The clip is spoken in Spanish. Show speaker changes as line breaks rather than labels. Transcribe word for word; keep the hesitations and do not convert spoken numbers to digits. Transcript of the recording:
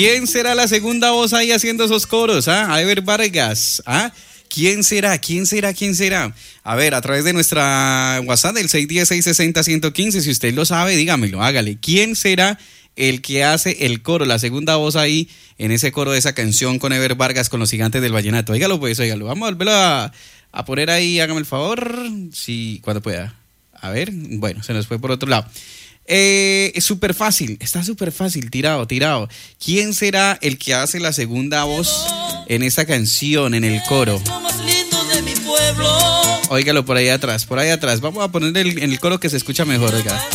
¿Quién será la segunda voz ahí haciendo esos coros? ¿Ah? Ever Vargas. ¿Ah? ¿Quién será? ¿Quién será? ¿Quién será? A ver, a través de nuestra WhatsApp del seis uno cero, seis seis cero, uno uno cinco, si usted lo sabe, dígamelo, hágale. ¿Quién será el que hace el coro, la segunda voz ahí en ese coro de esa canción con Ever Vargas, con los Gigantes del Vallenato? Óigalo pues, óigalo. Vamos a volverlo a, a poner ahí, hágame el favor, si, cuando pueda. A ver, bueno, se nos fue por otro lado. Eh, es súper fácil, está súper fácil, tirado, tirado. ¿Quién será el que hace la segunda voz en esta canción, en el coro? Óigalo por ahí atrás, por ahí atrás. Vamos a poner el, en el coro que se escucha mejor, oiga.